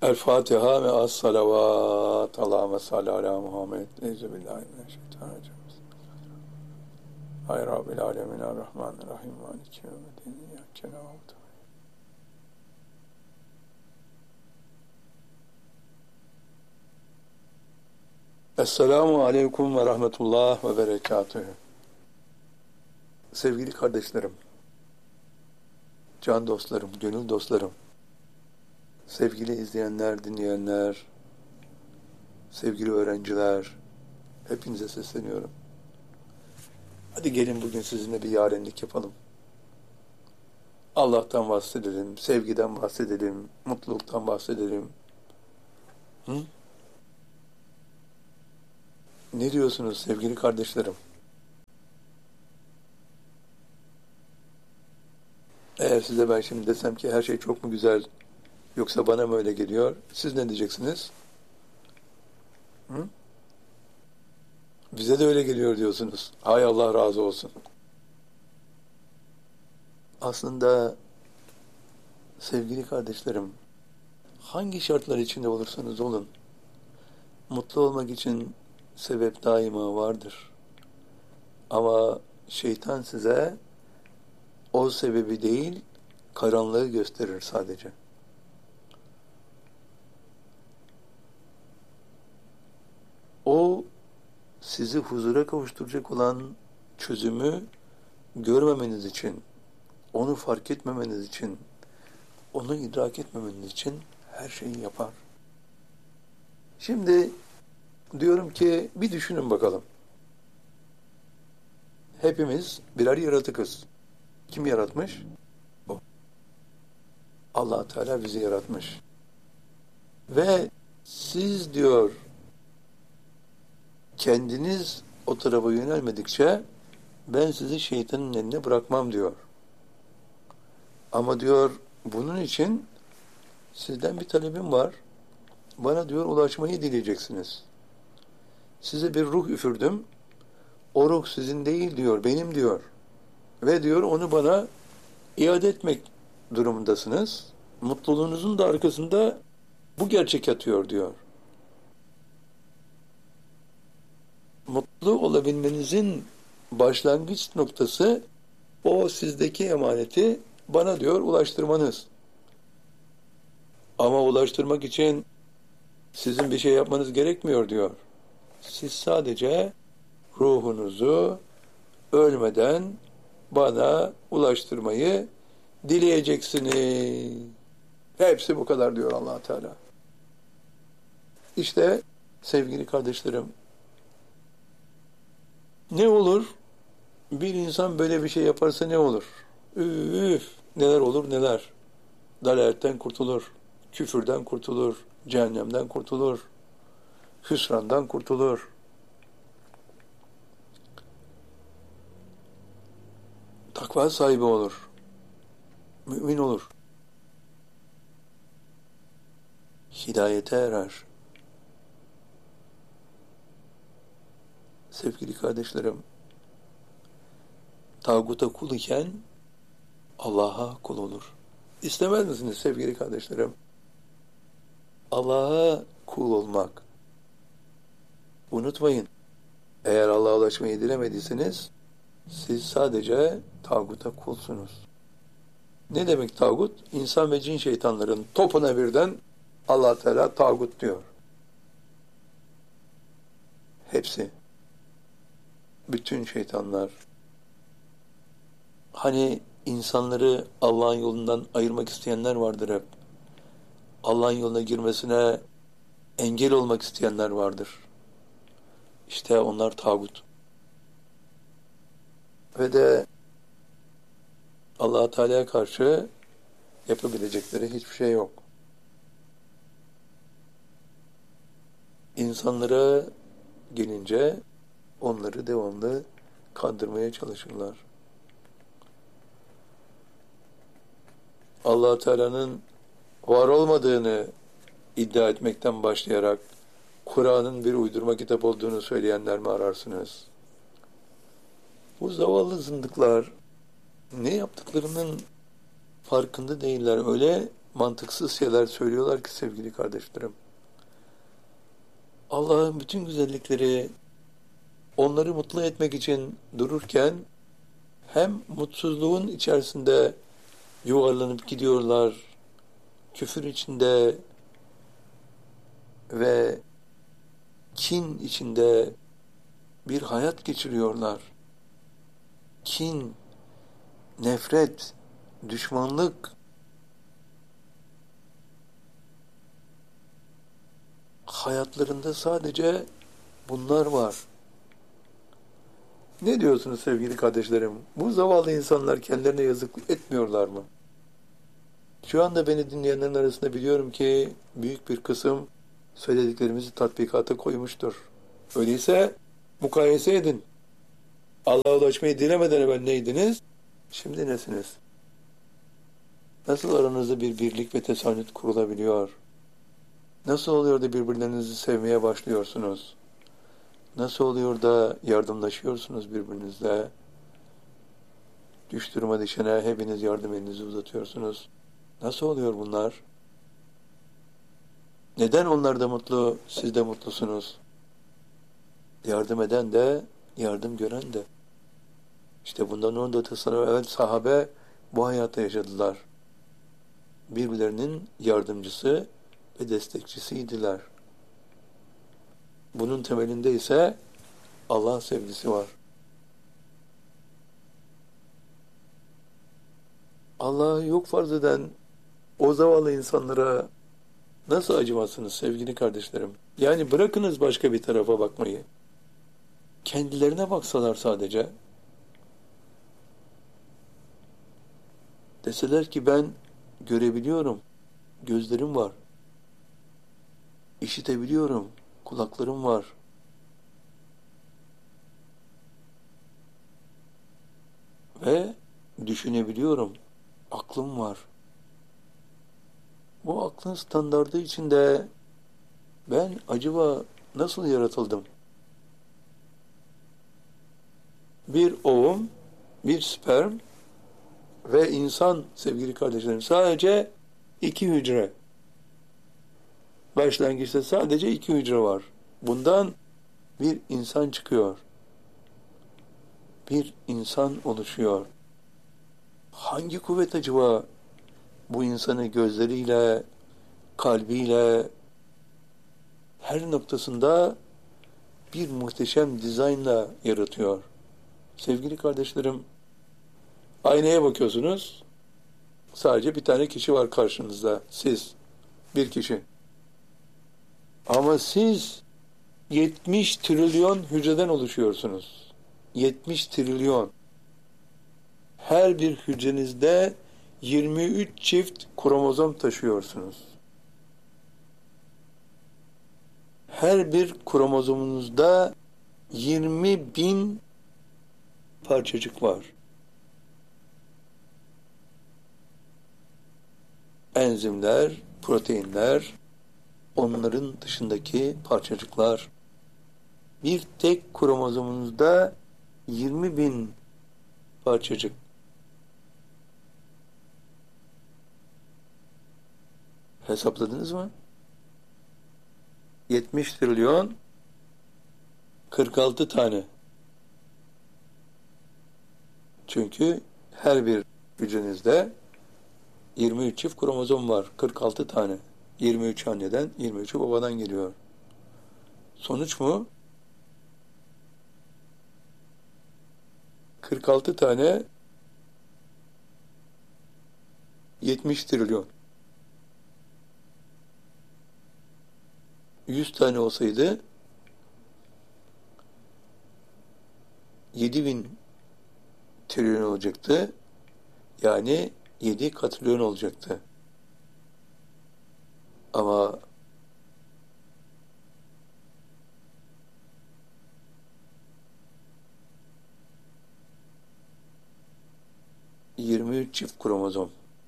El Fatiha ve as salavat. Allahümme salli ala Muhammed. Euzubillahimineşşeytanirracim. Hay Rabbil alemin er-Rahmanir-Rahim. Maliki yevmiddin. İyyâke na'budu. Esselamu aleyküm ve rahmetullah ve berekatühü. Sevgili kardeşlerim, can dostlarım, gönül dostlarım, sevgili izleyenler, dinleyenler, sevgili öğrenciler, hepinize sesleniyorum. Hadi gelin bugün sizinle bir yarenlik yapalım. Allah'tan bahsedelim, sevgiden bahsedelim, mutluluktan bahsedelim. Hı? Ne diyorsunuz sevgili kardeşlerim? Eğer size ben şimdi desem ki her şey çok mu güzel, yoksa bana mı öyle geliyor? Siz ne diyeceksiniz? Hı? Bize de öyle geliyor diyorsunuz. Hay Allah razı olsun. Aslında sevgili kardeşlerim, hangi şartlar içinde olursanız olun, mutlu olmak için sebep daima vardır. Ama şeytan size o sebebi değil, karanlığı gösterir sadece. O sizi huzura kavuşturacak olan çözümü görmemeniz için, onu fark etmemeniz için, onu idrak etmemeniz için her şeyi yapar. Şimdi diyorum ki bir düşünün bakalım. Hepimiz birer yaratıkız. Kim yaratmış? O. Allah Teala bizi yaratmış. Ve siz diyor, kendiniz o tarafa yönelmedikçe ben sizi şeytanın eline bırakmam diyor. Ama diyor bunun için sizden bir talebim var. Bana diyor ulaşmayı dileyeceksiniz. Size bir ruh üfürdüm. O ruh sizin değil diyor, benim diyor. Ve diyor onu bana iade etmek durumundasınız. Mutluluğunuzun da arkasında bu gerçek yatıyor diyor. Mutlu olabilmenizin başlangıç noktası o sizdeki emaneti bana diyor ulaştırmanız. Ama ulaştırmak için sizin bir şey yapmanız gerekmiyor diyor. Siz sadece ruhunuzu ölmeden bana ulaştırmayı dileyeceksiniz. Hepsi bu kadar diyor Allah Teala. İşte sevgili kardeşlerim, ne olur? Bir insan böyle bir şey yaparsa ne olur? Üf, neler olur neler. Dalaletten kurtulur, küfürden kurtulur, cehennemden kurtulur, hüsrandan kurtulur. Takva sahibi olur, mümin olur, hidayete erer. Sevgili kardeşlerim, tağuta kul iken Allah'a kul olur. İstemez misiniz sevgili kardeşlerim? Allah'a kul olmak. Unutmayın, eğer Allah'a ulaşmayı dilemediyseniz, siz sadece tağuta kulsunuz. Ne demek tağut? İnsan ve cin şeytanların topuna birden Allah Teala tağut diyor. Hepsi. Bütün şeytanlar. Hani insanları Allah'ın yolundan ayırmak isteyenler vardır hep. Allah'ın yoluna girmesine engel olmak isteyenler vardır. İşte onlar tağut. Ve de Allah Teala'ya karşı yapabilecekleri hiçbir şey yok. İnsanlara gelince onları devamlı kandırmaya çalışırlar. Allah Teala'nın var olmadığını iddia etmekten başlayarak Kur'an'ın bir uydurma kitap olduğunu söyleyenler mi ararsınız? Bu zavallı zındıklar ne yaptıklarının farkında değiller. Öyle mantıksız şeyler söylüyorlar ki sevgili kardeşlerim. Allah'ın bütün güzellikleri onları mutlu etmek için dururken hem mutsuzluğun içerisinde yuvarlanıp gidiyorlar, küfür içinde ve kin içinde bir hayat geçiriyorlar. Kin, nefret, düşmanlık, hayatlarında sadece bunlar var. Ne diyorsunuz sevgili kardeşlerim? Bu zavallı insanlar kendilerine yazık etmiyorlar mı? Şu anda beni dinleyenlerin arasında biliyorum ki büyük bir kısım söylediklerimizi tatbikata koymuştur. Öyleyse mukayese edin. Allah'a ulaşmayı dilemeden evvel neydiniz? Şimdi nesiniz? Nasıl aranızda bir birlik ve tesanüt kurulabiliyor? Nasıl oluyor da birbirlerinizi sevmeye başlıyorsunuz? Nasıl oluyor da yardımlaşıyorsunuz birbirinizle? Düş duruma düşene hepiniz yardım elinizi uzatıyorsunuz. Nasıl oluyor bunlar? Neden onlar da mutlu, siz de mutlusunuz? Yardım eden de, yardım gören de. İşte bundan 14 sene evvel sahabe bu hayatı yaşadılar. Birbirlerinin yardımcısı ve destekçisiydiler. Bunun temelinde ise Allah sevgisi var. Allah'ı yok farz eden o zavallı insanlara nasıl acımazsınız sevgili kardeşlerim? Yani bırakınız başka bir tarafa bakmayı. Kendilerine baksalar sadece. Deseler ki ben görebiliyorum, gözlerim var. İşitebiliyorum, kulaklarım var. Ve düşünebiliyorum, aklım var. Bu aklın standardı içinde ben acaba nasıl yaratıldım? Bir ovum, bir sperm ve insan sevgili kardeşlerim sadece 2 hücre. Başlangıçta sadece 2 hücre var. Bundan bir insan çıkıyor. Bir insan oluşuyor. Hangi kuvvet acaba bu insanı gözleriyle, kalbiyle, her noktasında bir muhteşem dizaynla yaratıyor? Sevgili kardeşlerim, aynaya bakıyorsunuz, sadece bir tane kişi var karşınızda, siz, bir kişi. Ama siz 70 trilyon hücreden oluşuyorsunuz. 70 trilyon. Her bir hücrenizde 23 çift kromozom taşıyorsunuz. Her bir kromozomunuzda 20 bin parçacık var. Enzimler, proteinler, onların dışındaki parçacıklar. Bir tek kromozomunuzda 20 bin parçacık. Hesapladınız mı? 70 trilyon 46 tane. Çünkü her bir hücrenizde 23 çift kromozom var. 46 tane. 23 anneden, 23'ü babadan geliyor. Sonuç mu? 46 tane 70 trilyon. 100 tane olsaydı 7.000 trilyon olacaktı. Yani 7 katrilyon olacaktı. Ama ...23 çift kromozom.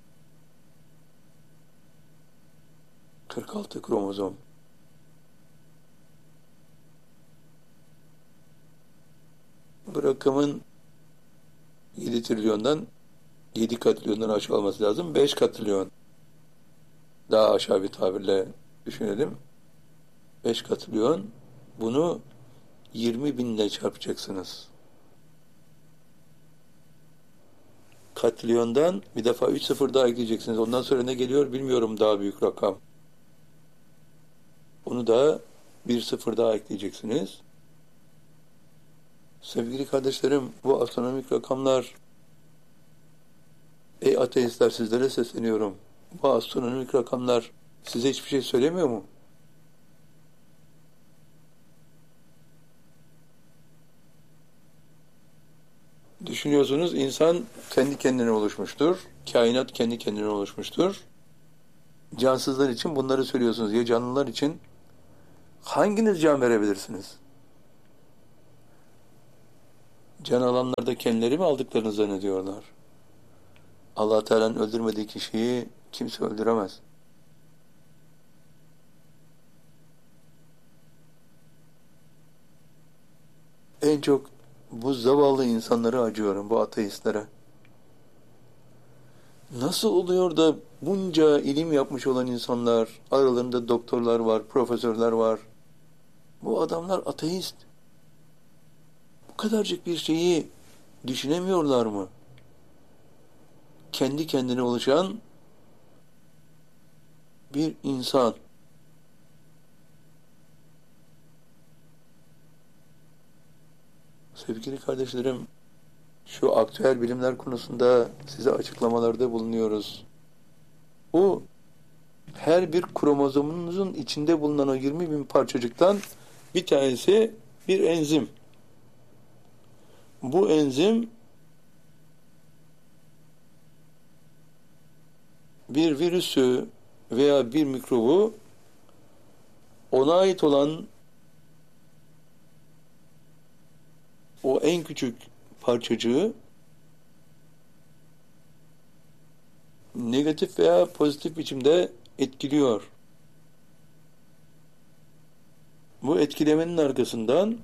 46 kromozom. Bu rakamın 7 trilyondan 7 katrilyondan aşağı olması lazım. 5 katrilyon. daha aşağı bir tabirle düşünelim. 5 katrilyon, bunu 20 binle çarpacaksınız. Katrilyondan bir defa 3 sıfır daha ekleyeceksiniz. Ondan sonra ne geliyor bilmiyorum, daha büyük rakam. Onu da bir sıfır daha ekleyeceksiniz. Sevgili kardeşlerim, bu astronomik rakamlar, ey ateistler, sizlere sesleniyorum. Bu astronomik rakamlar size hiçbir şey söylemiyor mu? Düşünüyorsunuz, insan kendi kendine oluşmuştur. Kainat kendi kendine oluşmuştur. Cansızlar için bunları söylüyorsunuz. Ya canlılar için? Hanginiz can verebilirsiniz? Can alanlar da kendileri mi aldıklarını zannediyorlar? Allah Teala'nın öldürmediği kişiyi kimse öldüremez. En çok bu zavallı insanlara acıyorum, bu ateistlere. Nasıl oluyor da bunca ilim yapmış olan insanlar, aralarında doktorlar var, profesörler var. Bu adamlar ateist. Bu kadarcık bir şeyi düşünemiyorlar mı? Kendi kendine oluşan bir insan. Sevgili kardeşlerim, şu aktüel bilimler konusunda size açıklamalarda bulunuyoruz. O her bir kromozomunuzun içinde bulunan o 20 bin parçacıktan bir tanesi bir enzim. Bu enzim bir virüsü veya bir mikrobu, ona ait olan o en küçük parçacığı negatif veya pozitif biçimde etkiliyor. Bu etkilemenin arkasından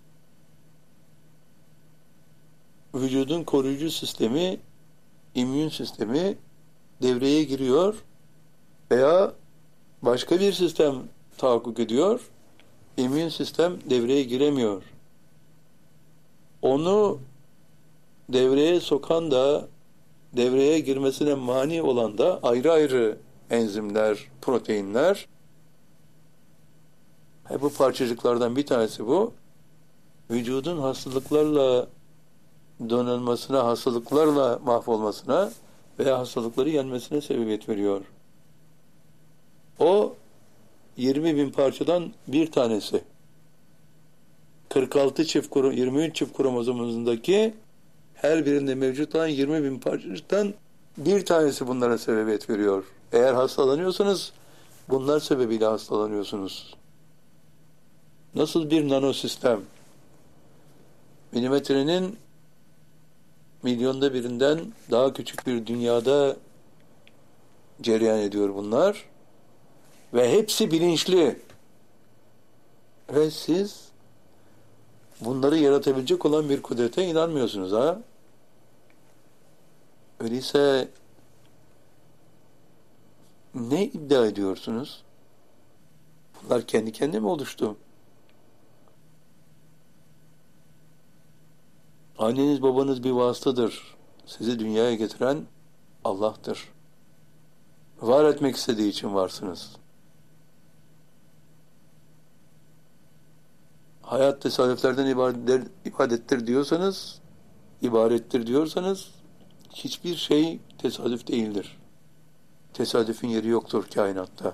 vücudun koruyucu sistemi, immün sistemi devreye giriyor veya başka bir sistem tahakkuk ediyor. İmmün sistem devreye giremiyor. Onu devreye sokan da, devreye girmesine mani olan da ayrı ayrı enzimler, proteinler. Bu parçacıklardan bir tanesi bu. Vücudun hastalıklarla donanmasına, hastalıklarla mahvolmasına veya hastalıkları yenmesine sebebiyet veriyor. O 20 bin parçadan bir tanesi. 46 çift 23 çift kromozomumuzdaki her birinde mevcut olan 20 bin parçacıktan bir tanesi bunlara sebebiyet veriyor. Eğer hastalanıyorsanız bunlar sebebiyle hastalanıyorsunuz. Nasıl bir nanosistem? Milimetrenin milyonda birinden daha küçük bir dünyada cereyan ediyor bunlar. Ve hepsi bilinçli. Ve siz bunları yaratabilecek olan bir kudrete inanmıyorsunuz ha? Öyleyse ne iddia ediyorsunuz? Bunlar kendi kendine mi oluştu? Anneniz babanız bir vasıtadır. Sizi dünyaya getiren Allah'tır. Var etmek istediği için varsınız. Hayat tesadüflerden ibadettir diyorsanız, ibarettir diyorsanız, hiçbir şey tesadüf değildir. Tesadüfün yeri yoktur kainatta.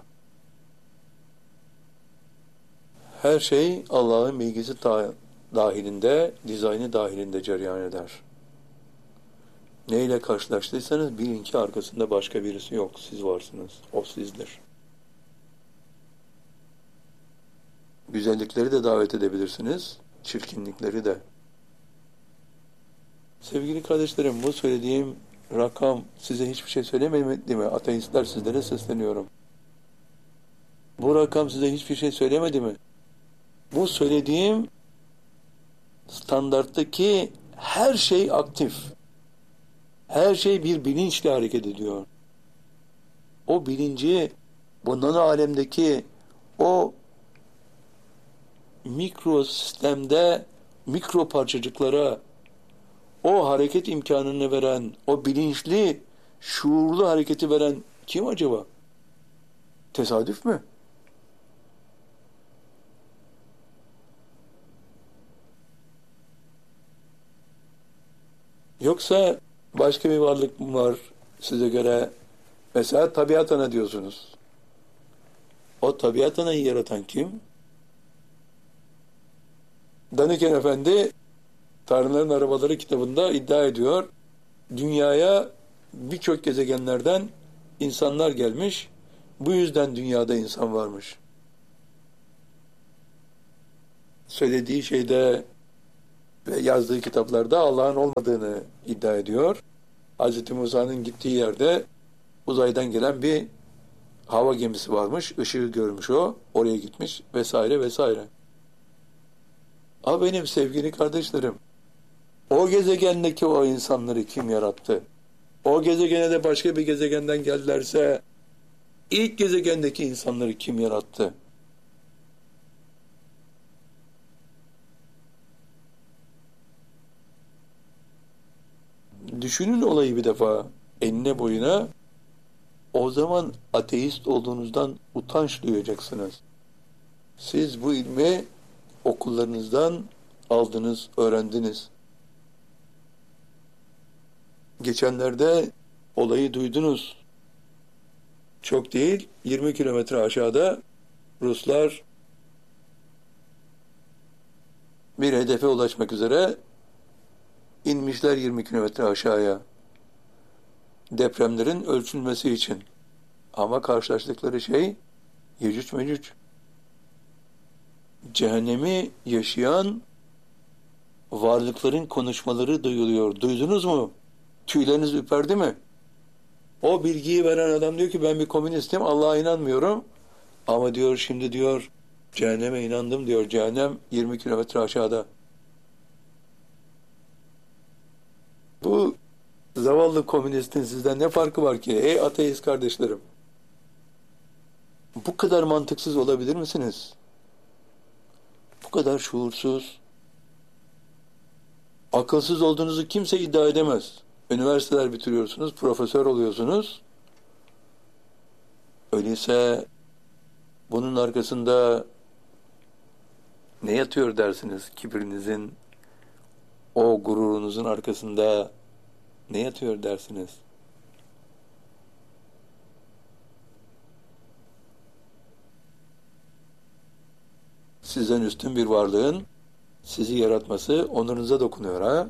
Her şey Allah'ın bilgisi dahilinde, dizaynı dahilinde cereyan eder. Neyle karşılaştıysanız bilin ki arkasında başka birisi yok. Siz varsınız. O sizdir. Güzellikleri de davet edebilirsiniz. Çirkinlikleri de. Sevgili kardeşlerim, bu söylediğim rakam size hiçbir şey söylemedi mi? Ateistler, sizlere sesleniyorum. Bu rakam size hiçbir şey söylemedi mi? Bu söylediğim standarttaki her şey aktif. Her şey bir bilinçle hareket ediyor. O bilinci bu nano alemdeki o mikro sistemde mikro parçacıklara o hareket imkanını veren, o bilinçli, şuurlu hareketi veren kim acaba? Tesadüf mü? Yoksa başka bir varlık mı var size göre? Mesela tabiat ana diyorsunuz. O tabiat anayı yaratan kim? Daniken Efendi Tanrıların Arabaları kitabında iddia ediyor. Dünyaya birçok gezegenlerden insanlar gelmiş. Bu yüzden dünyada insan varmış. Söylediği şeyde ve yazdığı kitaplarda Allah'ın olmadığını iddia ediyor. Hz. Musa'nın gittiği yerde uzaydan gelen bir hava gemisi varmış. Işığı görmüş o. Oraya gitmiş vesaire vesaire. Ama benim sevgili kardeşlerim, o gezegendeki o insanları kim yarattı? O gezegene de başka bir gezegenden geldilerse ilk gezegendeki insanları kim yarattı? Düşünün olayı bir defa enine boyuna. O zaman ateist olduğunuzdan utanç duyacaksınız. Siz bu ilmi okullarınızdan aldınız, öğrendiniz. Geçenlerde olayı duydunuz. Çok değil, 20 kilometre aşağıda Ruslar bir hedefe ulaşmak üzere inmişler 20 kilometre aşağıya. Depremlerin ölçülmesi için. Ama karşılaştıkları şey Yecüc Mecüc. Cehennemi yaşayan varlıkların konuşmaları duyuluyor. Duydunuz mu? Tüyleriniz ürperdi mi? O bilgiyi veren adam diyor ki ben bir komünistim, Allah'a inanmıyorum. Ama diyor şimdi diyor cehenneme inandım diyor. Cehennem 20 kilometre aşağıda. Bu zavallı komünistin sizden ne farkı var ki? Ey ateist kardeşlerim. Bu kadar mantıksız olabilir misiniz? Bu kadar şuursuz. Akılsız olduğunuzu kimse iddia edemez. Üniversiteler bitiriyorsunuz, profesör oluyorsunuz. Öyleyse bunun arkasında ne yatıyor dersiniz? Kibrinizin, o gururunuzun arkasında ne yatıyor dersiniz? Sizden üstün bir varlığın sizi yaratması onurunuza dokunuyor ha?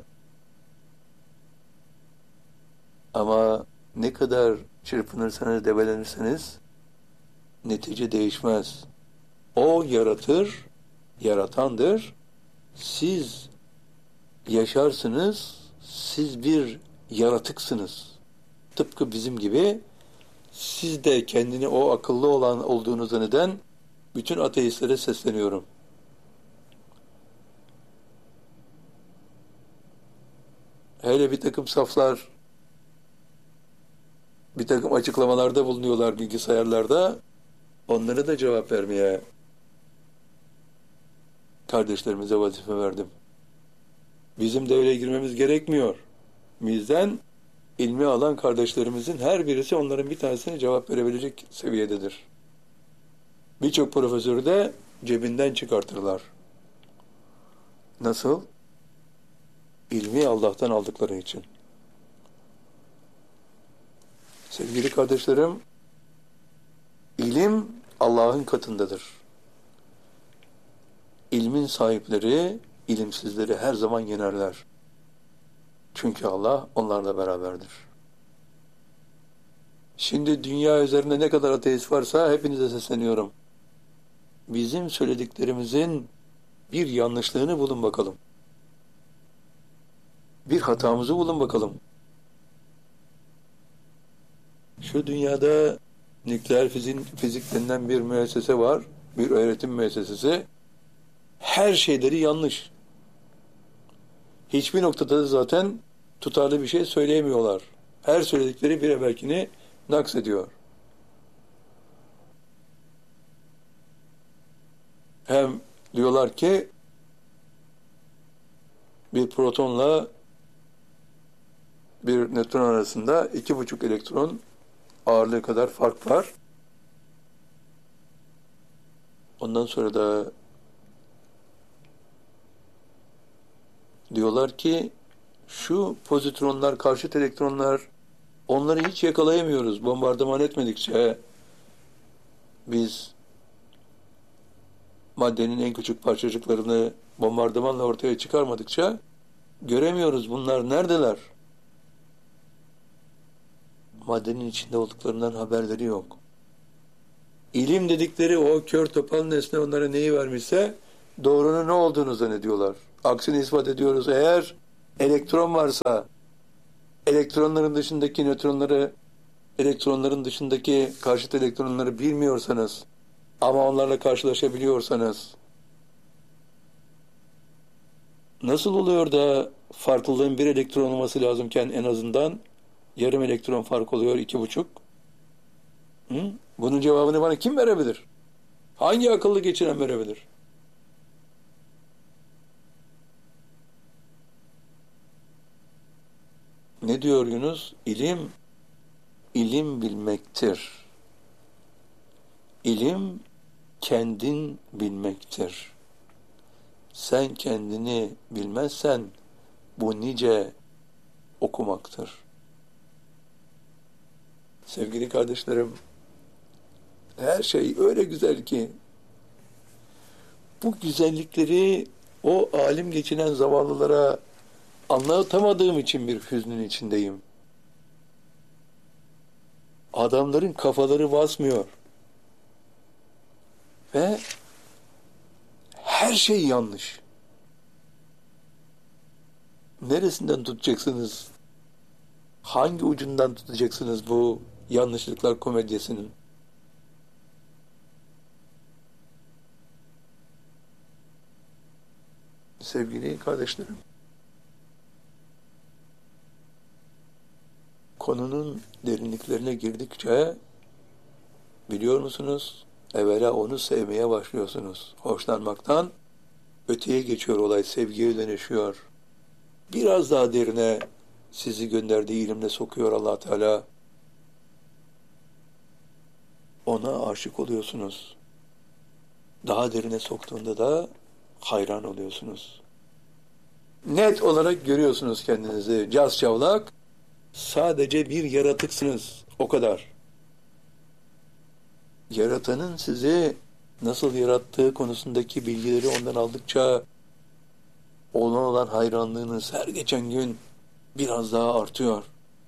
Ama ne kadar çırpınırsanız, debelenirseniz netice değişmez. O yaratır, yaratandır. Siz yaşarsınız, siz bir yaratıksınız. Tıpkı bizim gibi siz de kendini o akıllı olan olduğunuz neden bütün ateistlere sesleniyorum. Hele bir takım saflar bir takım açıklamalarda bulunuyorlar bilgisayarlarda. Onlara da cevap vermeye kardeşlerimize vazife verdim. Bizim de öyle girmemiz gerekmiyor. Bizden ilmi alan kardeşlerimizin her birisi onların bir tanesine cevap verebilecek seviyededir. Birçok profesörü de cebinden çıkartırlar. Nasıl? İlmi Allah'tan aldıkları için. Sevgili kardeşlerim, ilim Allah'ın katındadır. İlmin sahipleri, ilimsizleri her zaman yenerler. Çünkü Allah onlarla beraberdir. Şimdi dünya üzerinde ne kadar ateist varsa hepinize sesleniyorum. Bizim söylediklerimizin bir yanlışlığını bulun bakalım. Bir hatamızı bulun bakalım. Şu dünyada nükleer fizik denilen bir müessese var. Bir öğretim müessesesi. Her şeyleri yanlış. Hiçbir noktada da zaten tutarlı bir şey söyleyemiyorlar. Her söyledikleri bir evvelkini naks ediyor. Hem diyorlar ki bir protonla bir nötron arasında 2,5 elektron ağırlığı kadar fark var. Ondan sonra da diyorlar ki şu pozitronlar, karşıt elektronlar, onları hiç yakalayamıyoruz. Bombardıman etmedikçe biz maddenin en küçük parçacıklarını bombardımanla ortaya çıkarmadıkça göremiyoruz. Bunlar neredeler? Maddenin içinde olduklarından haberleri yok. İlim dedikleri o kör topal nesne onlara neyi vermişse doğrunun ne olduğunu zannediyorlar. Aksini ispat ediyoruz. Eğer elektron varsa elektronların dışındaki nötronları, elektronların dışındaki karşıt elektronları bilmiyorsanız ama onlarla karşılaşabiliyorsanız nasıl oluyor da farklılığın bir elektron olması lazımken en azından yarım elektron fark oluyor, 2,5? Hı? Bunun cevabını bana kim verebilir? Hangi akıllı geçiren verebilir? Ne diyor Yunus? İlim bilmektir. İlim kendin bilmektir. Sen kendini bilmezsen bu nice okumaktır. Sevgili kardeşlerim, her şey öyle güzel ki bu güzellikleri o alim geçinen zavallılara anlatamadığım için bir hüznün içindeyim. Adamların kafaları basmıyor. Ve her şey yanlış. Neresinden tutacaksınız? Hangi ucundan tutacaksınız bu yanlışlıklar komedyasının? Sevgili kardeşlerim, konunun derinliklerine girdikçe biliyor musunuz? Evvela onu sevmeye başlıyorsunuz. Hoşlanmaktan öteye geçiyor olay, sevgiye dönüşüyor. Biraz daha derine sizi gönderdiği ilimle sokuyor Allah Teala. Ona aşık oluyorsunuz. Daha derine soktuğunda da hayran oluyorsunuz. Net olarak görüyorsunuz kendinizi. Cazcavlak, sadece bir yaratıksınız. O kadar. Yaratanın sizi nasıl yarattığı konusundaki bilgileri ondan aldıkça ona olan hayranlığınız her geçen gün biraz daha artıyor.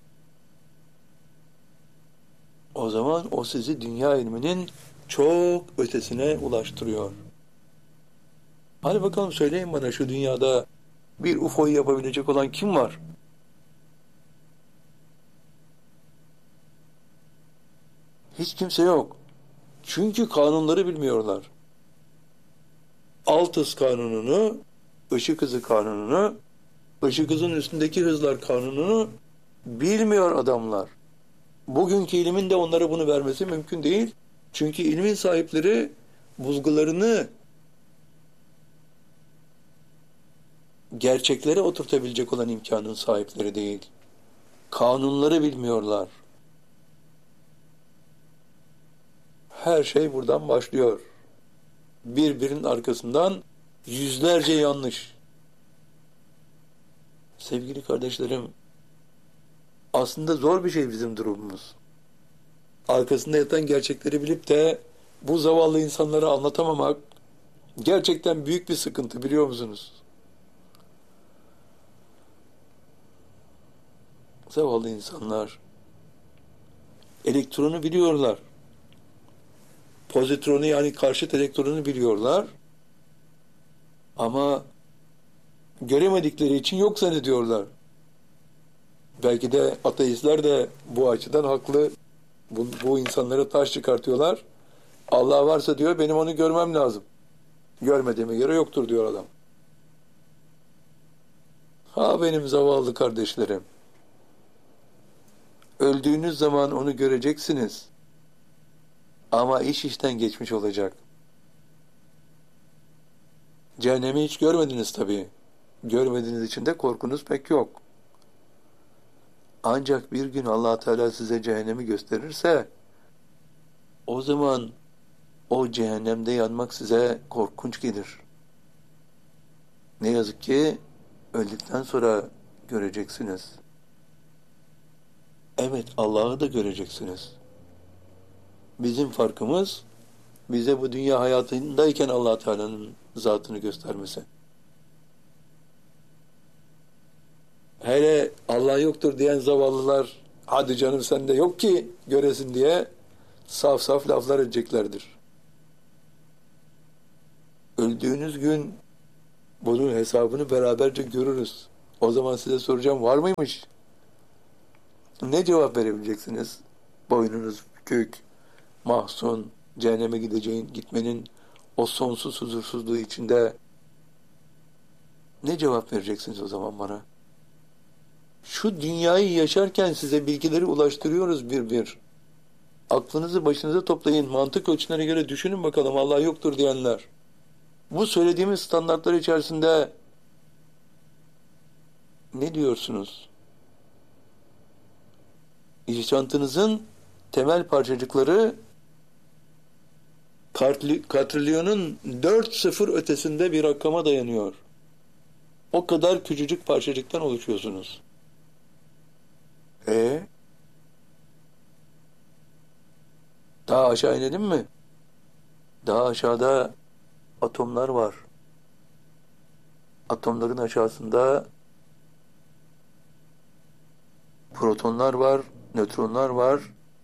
O zaman o sizi dünya ilminin çok ötesine ulaştırıyor. Hadi bakalım söyleyin bana, şu dünyada bir UFO'yu yapabilecek olan kim var? Hiç kimse yok. Çünkü kanunları bilmiyorlar. Alt hız kanununu, ışık hızı kanununu, ışık hızının üstündeki hızlar kanununu bilmiyor adamlar. Bugünkü ilimin de onlara bunu vermesi mümkün değil. Çünkü ilmin sahipleri bulgularını gerçeklere oturtabilecek olan imkanın sahipleri değil. Kanunları bilmiyorlar. Her şey buradan başlıyor. Birbirinin arkasından yüzlerce yanlış. Sevgili kardeşlerim, aslında zor bir şey bizim durumumuz. Arkasında yatan gerçekleri bilip de bu zavallı insanlara anlatamamak gerçekten büyük bir sıkıntı, biliyor musunuz? Zavallı insanlar elektronu biliyorlar. Pozitronu, yani karşıt elektronu biliyorlar. Ama göremedikleri için yok zannediyorlar. Belki de ateistler de bu açıdan haklı. Bu insanlara taş çıkartıyorlar. Allah varsa diyor, benim onu görmem lazım. Görmediğime göre yoktur diyor adam. Ha benim zavallı kardeşlerim. Öldüğünüz zaman onu göreceksiniz. Ama iş işten geçmiş olacak. Cehennemi hiç görmediniz tabii. Görmediğiniz için de korkunuz pek yok. Ancak bir gün Allah Teala size cehennemi gösterirse, o zaman o cehennemde yanmak size korkunç gelir. Ne yazık ki öldükten sonra göreceksiniz. Evet, Allah'ı da göreceksiniz. Bizim farkımız, bize bu dünya hayatındayken Allah Teala'nın zatını göstermesi. Hele Allah yoktur diyen zavallılar, hadi canım sende yok ki göresin diye saf saf laflar edeceklerdir. Öldüğünüz gün bunun hesabını beraberce görürüz. O zaman size soracağım, var mıymış? Ne cevap verebileceksiniz? Boynunuz bükük, mahzun, cehenneme gitmenin o sonsuz huzursuzluğu içinde ne cevap vereceksiniz o zaman bana? Şu dünyayı yaşarken size bilgileri ulaştırıyoruz bir bir. Aklınızı başınıza toplayın, mantık ölçülerine göre düşünün bakalım, Allah yoktur diyenler. Bu söylediğimiz standartlar içerisinde ne diyorsunuz? Yaşantınızın temel parçacıkları katrilyonun 4 sıfır ötesinde bir rakama dayanıyor. O kadar küçücük parçacıktan oluşuyorsunuz. Daha aşağı inelim mi? Daha aşağıda atomlar var. Atomların aşağısında protonlar var, nötronlar var.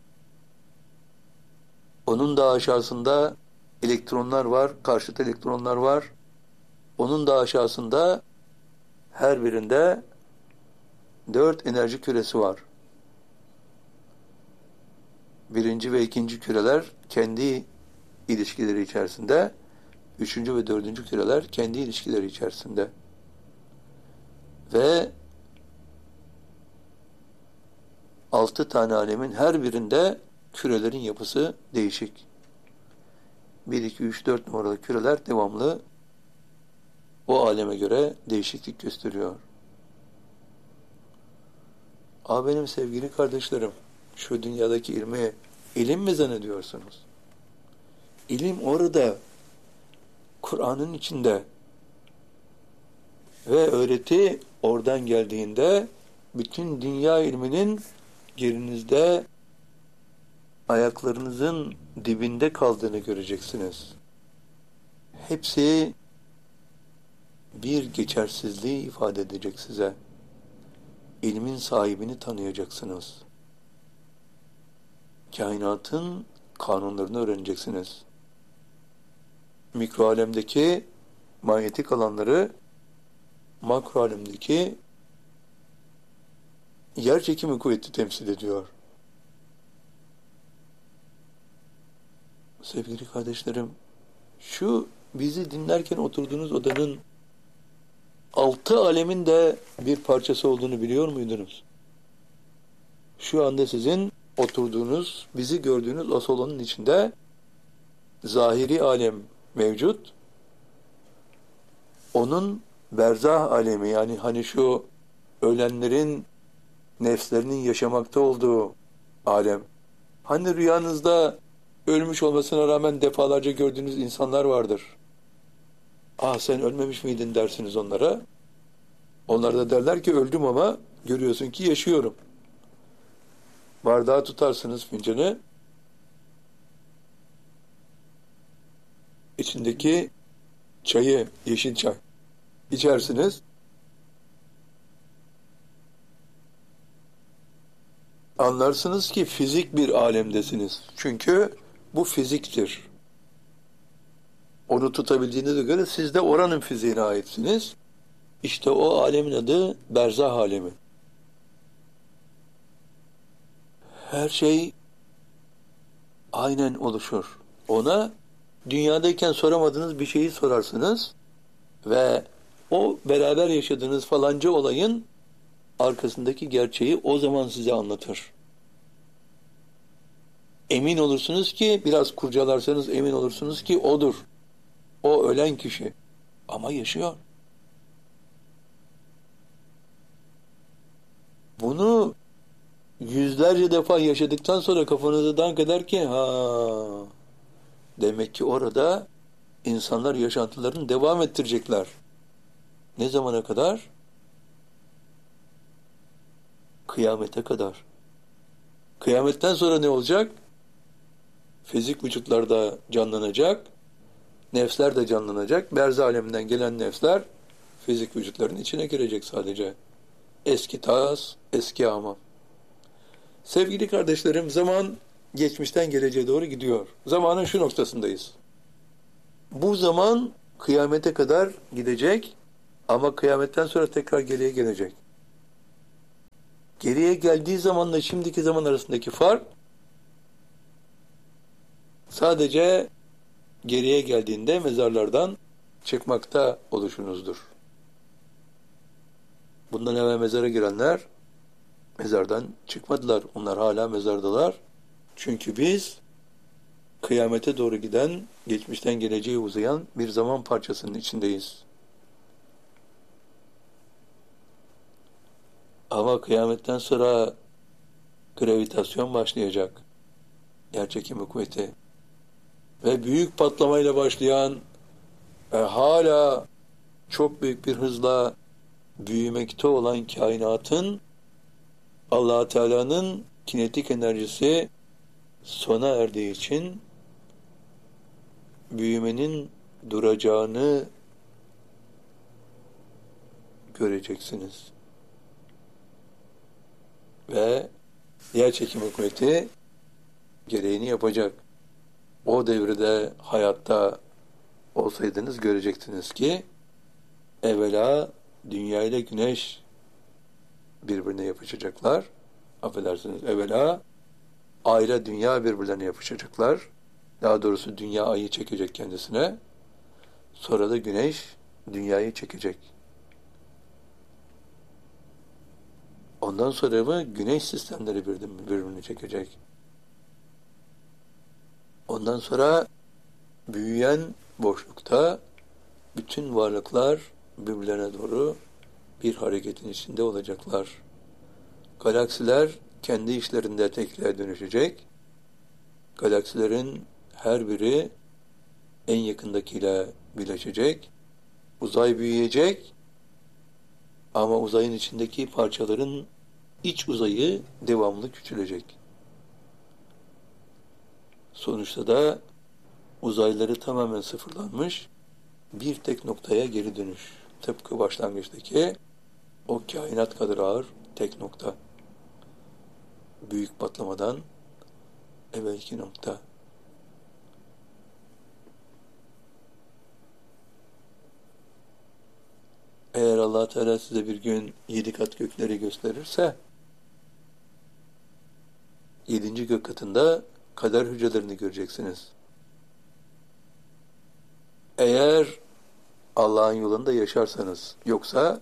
Onun da aşağısında elektronlar var, karşıt elektronlar var. Onun da aşağısında her birinde 4 enerji küresi var. Birinci ve ikinci küreler kendi ilişkileri içerisinde, üçüncü ve dördüncü küreler kendi ilişkileri içerisinde. Ve 6 tane alemin her birinde kürelerin yapısı değişik. 1, 2, 3, 4 numaralı küreler devamlı o aleme göre değişiklik gösteriyor. Benim sevgili kardeşlerim, şu dünyadaki ilmi ilim mi zannediyorsunuz? İlim orada, Kur'an'ın içinde ve öğreti oradan geldiğinde bütün dünya ilminin yerinizde, ayaklarınızın dibinde kaldığını göreceksiniz. Hepsi bir geçersizliği ifade edecek size. İlmin sahibini tanıyacaksınız. Kainatın kanunlarını öğreneceksiniz. Mikro alemdeki manyetik alanları, makro alemdeki yer çekimi kuvveti temsil ediyor. Sevgili kardeşlerim, şu bizi dinlerken oturduğunuz odanın 6 alemin de bir parçası olduğunu biliyor muydunuz? Şu anda sizin oturduğunuz, bizi gördüğünüz o salonun içinde zahiri alem mevcut. Onun berzah alemi, yani hani şu ölenlerin nefslerinin yaşamakta olduğu alem. Hani rüyanızda ölmüş olmasına rağmen defalarca gördüğünüz insanlar vardır. Sen ölmemiş miydin dersiniz onlara. Onlar da derler ki öldüm ama görüyorsun ki yaşıyorum. Bardağı tutarsınız, fincanı. İçindeki çayı, yeşil çay içersiniz. Anlarsınız ki fizik bir alemdesiniz. Çünkü bu fiziktir. Onu tutabildiğinize göre siz de oranın fiziğine aitsiniz. İşte o alemin adı berzah alemi. Her şey aynen oluşur. Ona dünyadayken soramadığınız bir şeyi sorarsınız ve o beraber yaşadığınız falanca olayın arkasındaki gerçeği o zaman size anlatır. Emin olursunuz ki, biraz kurcalarsanız emin olursunuz ki odur. O ölen kişi. Ama yaşıyor. Bunu yüzlerce defa yaşadıktan sonra kafanızı dank eder ki demek ki orada insanlar yaşantılarını devam ettirecekler. Ne zamana kadar? Kıyamete kadar. Kıyametten sonra ne olacak? Fizik vücutlarda canlanacak, nefsler de canlanacak. Berza aleminden gelen nefsler fizik vücutların içine girecek sadece. Eski tas, eski hamam. Sevgili kardeşlerim, zaman geçmişten geleceğe doğru gidiyor. Zamanın şu noktasındayız. Bu zaman kıyamete kadar gidecek ama kıyametten sonra tekrar geriye gelecek. Geriye geldiği zamanla şimdiki zaman arasındaki fark sadece geriye geldiğinde mezarlardan çıkmakta oluşunuzdur. Bundan evvel mezara girenler mezardan çıkmadılar. Onlar hala mezardalar. Çünkü biz kıyamete doğru giden, geçmişten geleceğe uzayan bir zaman parçasının içindeyiz. Ama kıyametten sonra gravitasyon başlayacak. Yerçekimi kuvveti. Ve büyük patlamayla başlayan ve hala çok büyük bir hızla büyümekte olan kainatın Allah Teala'nın kinetik enerjisi sona erdiği için büyümenin duracağını göreceksiniz. Ve yerçekimi kuvveti gereğini yapacak. O devrede hayatta olsaydınız görecektiniz ki evvela dünya ile güneş birbirine yapışacaklar. Affedersiniz, evvela ayla dünya birbirlerine yapışacaklar. Daha doğrusu dünya ayı çekecek kendisine. Sonra da güneş dünyayı çekecek. Ondan sonra mı güneş sistemleri birbirini çekecek. Ondan sonra büyüyen boşlukta bütün varlıklar birbirlerine doğru bir hareketin içinde olacaklar. Galaksiler kendi işlerinde tekliğe dönüşecek. Galaksilerin her biri en yakındakiyle birleşecek. Uzay büyüyecek ama uzayın içindeki parçaların iç uzayı devamlı küçülecek. Sonuçta da uzayları tamamen sıfırlanmış bir tek noktaya geri dönüş. Tıpkı başlangıçtaki o kainat kadar ağır tek nokta. Büyük patlamadan evvelki nokta. Eğer Allah Teala size bir gün 7 kat gökleri gösterirse 7. gök katında kader hücrelerini göreceksiniz. Eğer Allah'ın yolunda yaşarsanız, yoksa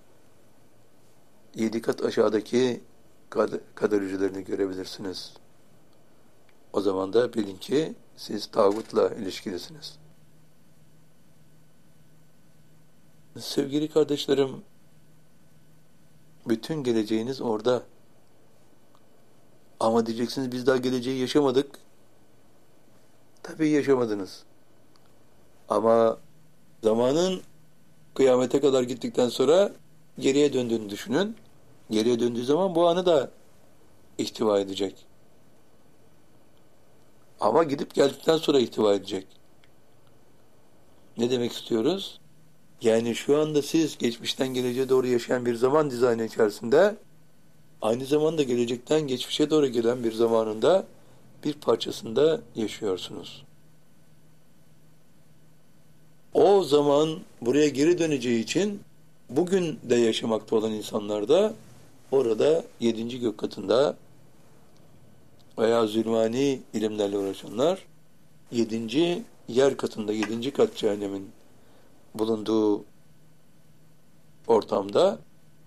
7 kat aşağıdaki kader hücrelerini görebilirsiniz. O zaman da bilin ki siz tağutla ilişkilisiniz. Sevgili kardeşlerim, bütün geleceğiniz orada. Ama diyeceksiniz biz daha geleceği yaşamadık. Tabii yaşamadınız. Ama zamanın kıyamete kadar gittikten sonra geriye döndüğünü düşünün. Geriye döndüğü zaman bu anı da ihtiva edecek. Ama gidip geldikten sonra ihtiva edecek. Ne demek istiyoruz? Yani şu anda siz geçmişten geleceğe doğru yaşayan bir zaman dizaynı içerisinde aynı zamanda gelecekten geçmişe doğru gelen bir zamanında bir parçasında yaşıyorsunuz. O zaman buraya geri döneceği için bugün de yaşamakta olan insanlar da orada 7. gök katında veya zulmani ilimlerle uğraşanlar 7. yer katında 7. kat cehennemin bulunduğu ortamda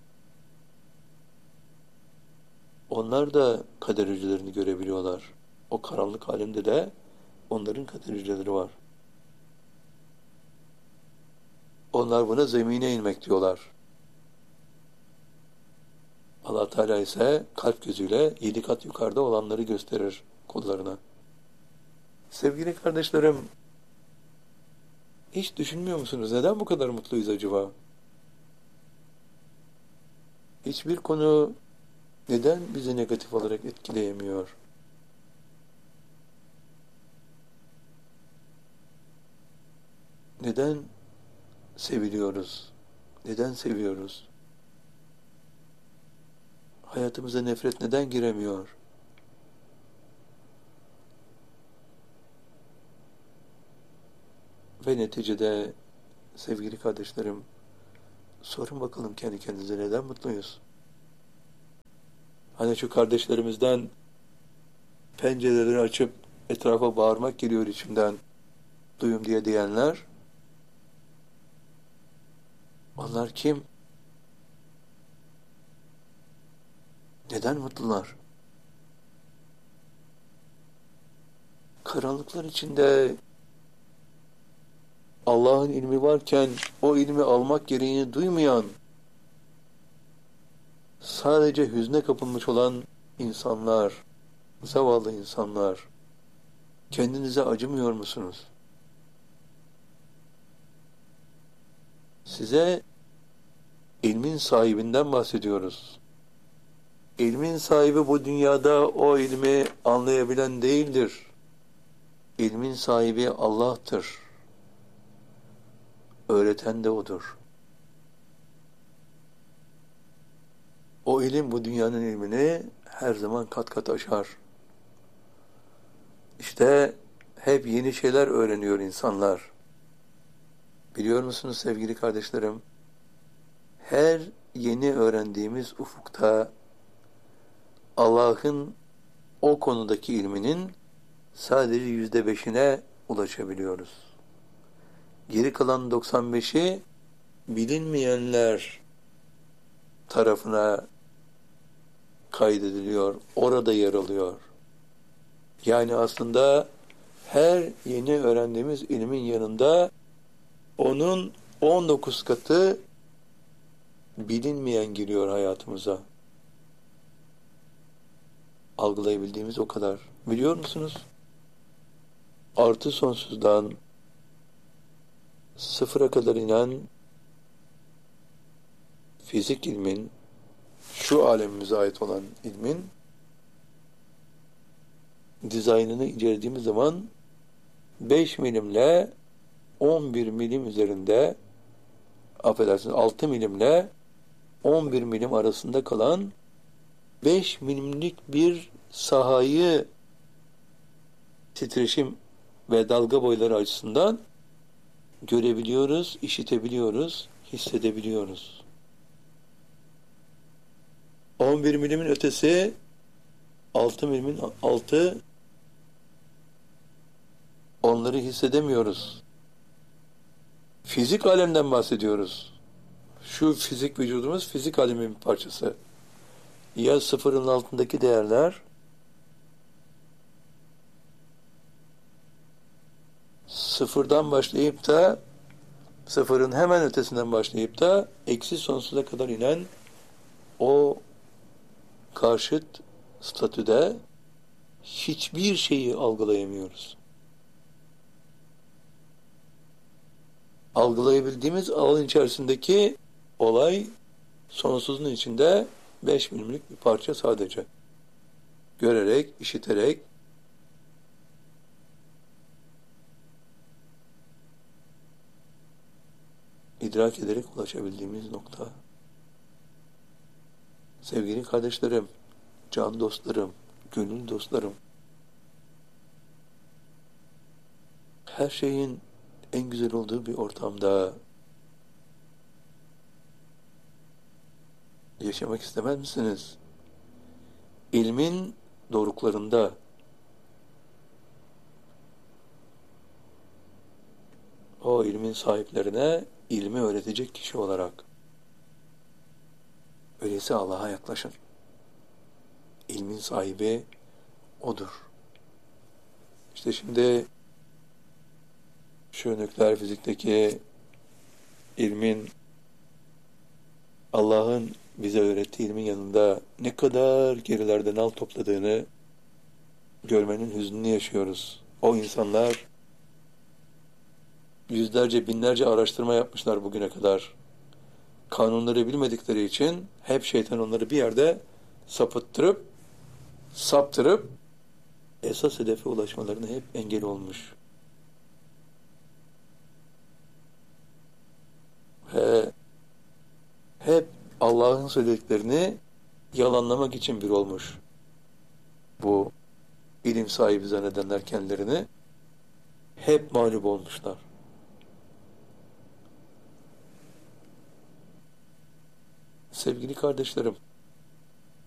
onlar da kader hücrelerini görebiliyorlar. O karanlık alemde de onların kader hücreleri var. Onlar buna zemine inmek diyorlar. Allah Teala ise kalp gözüyle 7 kat yukarıda olanları gösterir kullarına. Sevgili kardeşlerim, hiç düşünmüyor musunuz? Neden bu kadar mutluyuz acaba? Hiçbir konu neden bizi negatif olarak etkileyemiyor? Neden seviliyoruz? Neden seviyoruz? Hayatımıza nefret neden giremiyor? Ve neticede sevgili kardeşlerim, sorun bakalım kendi kendinize neden mutluyuz? Hani şu kardeşlerimizden pencereleri açıp etrafa bağırmak geliyor içimden, duyum diye diyenler, onlar kim? Neden mutlular? Karanlıklar içinde Allah'ın ilmi varken o ilmi almak gereğini duymayan, sadece hüzne kapılmış olan insanlar, zavallı insanlar, kendinize acımıyor musunuz? Size ilmin sahibinden bahsediyoruz. İlmin sahibi bu dünyada o ilmi anlayabilen değildir. İlmin sahibi Allah'tır. Öğreten de O'dur. O ilim bu dünyanın ilmini her zaman kat kat aşar. İşte hep yeni şeyler öğreniyor insanlar. Biliyor musunuz sevgili kardeşlerim? Her yeni öğrendiğimiz ufukta Allah'ın o konudaki ilminin sadece %5'ine ulaşabiliyoruz. Geri kalan 95'i bilinmeyenler tarafına kaydediliyor, orada yer alıyor. Yani aslında her yeni öğrendiğimiz ilmin yanında onun 19 katı bilinmeyen giriyor hayatımıza. Algılayabildiğimiz o kadar. Biliyor musunuz? Artı sonsuzdan sıfıra kadar inen fizik ilmin, şu alemimize ait olan ilmin dizaynını incelediğimiz zaman 5 milimle 11 milim üzerinde, affedersiniz 6 milimle 11 milim arasında kalan 5 milimlik bir sahayı titreşim ve dalga boyları açısından görebiliyoruz, işitebiliyoruz, hissedebiliyoruz. 11 milimin ötesi 6 milimin altı, onları hissedemiyoruz. Fizik alemden bahsediyoruz. Şu fizik vücudumuz fizik alemin bir parçası. Ya sıfırın altındaki değerler sıfırdan başlayıp da sıfırın hemen ötesinden başlayıp da eksi sonsuza kadar inen o karşıt statüde hiçbir şeyi algılayamıyoruz. Algılayabildiğimiz alan içerisindeki olay sonsuzun içinde 5 milimlik bir parça sadece. Görerek, işiterek, idrak ederek ulaşabildiğimiz nokta. Sevgili kardeşlerim, can dostlarım, gönül dostlarım, her şeyin en güzel olduğu bir ortamda yaşamak istemez misiniz? İlmin doruklarında, o ilmin sahiplerine ilmi öğretecek kişi olarak. Öyleyse Allah'a yaklaşın. İlmin sahibi O'dur. İşte şimdi şu nükleer fizikteki ilmin, Allah'ın bize öğrettiği ilmin yanında ne kadar gerilerde nal topladığını görmenin hüznünü yaşıyoruz. O insanlar yüzlerce, binlerce araştırma yapmışlar bugüne kadar. Kanunları bilmedikleri için hep şeytan onları bir yerde sapıttırıp, saptırıp esas hedefe ulaşmalarına hep engel olmuş. Ve hep Allah'ın söylediklerini yalanlamak için bir olmuş. Bu ilim sahibi zannedenler kendilerini hep mağlup olmuşlar. Sevgili kardeşlerim,